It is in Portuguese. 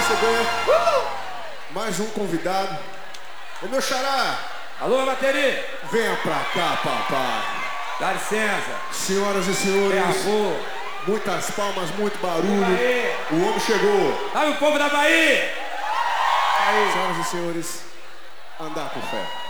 receber mais um convidado. Ô meu xará! Alô, bateria! Venha pra cá, papai! Dá licença! Senhoras e senhores, muitas palmas, muito barulho. O homem chegou! Sabe o povo da Bahia! Senhoras e senhores, andar com fé.